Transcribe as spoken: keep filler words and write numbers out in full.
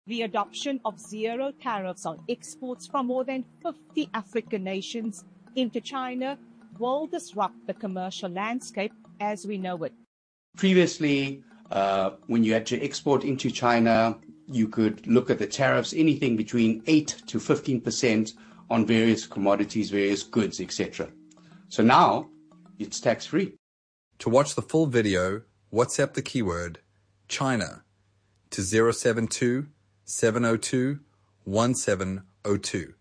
The adoption of zero tariffs on exports from more than fifty African nations into China will disrupt the commercial landscape as we know it. Previously, uh, when you had to export into China, you could look at the tariffs, anything between eight to fifteen percent on various commodities, various goods, et cetera. So now it's tax-free. To watch the full video, WhatsApp the keyword China to zero seven two, seven zero two, one seven zero two.